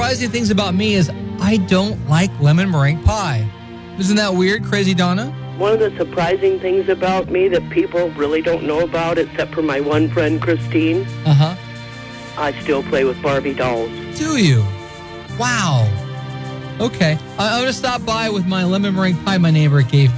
surprising things about me is I don't like lemon meringue pie. Isn't that weird, Crazy Donna? One of the surprising things about me that people really don't know about, except for my one friend, Christine, Uh-huh. I still play with Barbie dolls. Do you? Wow. Okay. I'm going to stop by with my lemon meringue pie my neighbor gave me.